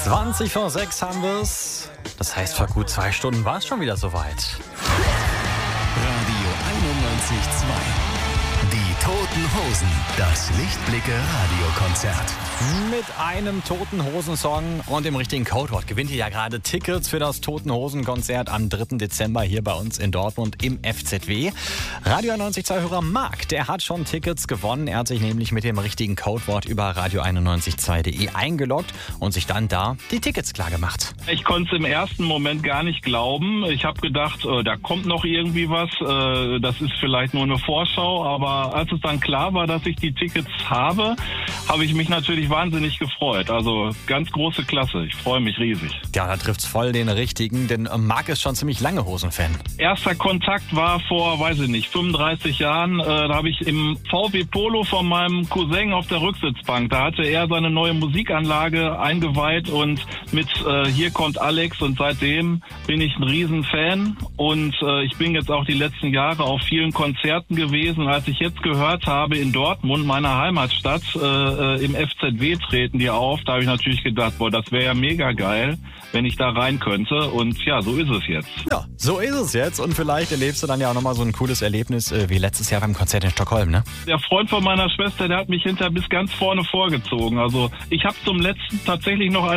20 vor 6 haben wir es. Das heißt, vor gut 2 Stunden war es schon wieder soweit. Radio 91.2. Die Toten Hosen. Das Lichtblicke-Radiokonzert. Mit einem Toten Hosen-Song und dem richtigen Codewort gewinnt ihr ja gerade Tickets für das Toten Hosen-Konzert am 3. Dezember hier bei uns in Dortmund im FZW. Radio 91.2-Hörer Marc, der hat schon Tickets gewonnen. Er hat sich nämlich mit dem richtigen Codewort über radio992.de eingeloggt und sich dann da die Tickets klar gemacht. Ich konnte es im ersten Moment gar nicht glauben. Ich habe gedacht, da kommt noch irgendwie was. Das ist vielleicht nur eine Vorschau. Aber als es dann klar war, dass ich die Tickets habe, habe ich mich natürlich wahnsinnig gefreut. Also ganz große Klasse. Ich freue mich riesig. Ja, da trifft's voll den Richtigen, denn Marc ist schon ziemlich lange Hosen-Fan. Erster Kontakt war vor, 35 Jahren. Da habe ich im VW Polo von meinem Cousin auf der Rücksitzbank. Da hatte er seine neue Musikanlage eingeweiht und mit Hier kommt Alex, und seitdem bin ich ein Riesenfan und ich bin jetzt auch die letzten Jahre auf vielen Konzerten gewesen. Als ich jetzt gehört habe, in Dortmund, meiner Heimatstadt, im FZW treten die auf, da habe ich natürlich gedacht, boah, das wäre ja mega geil, wenn ich da rein könnte, und ja, so ist es jetzt. Ja, so ist es jetzt, und vielleicht erlebst du dann ja auch nochmal so ein cooles Erlebnis wie letztes Jahr beim Konzert in Stockholm, ne? Der Freund von meiner Schwester, der hat mich hinterher bis ganz vorne vorgezogen. Also ich habe zum letzten tatsächlich noch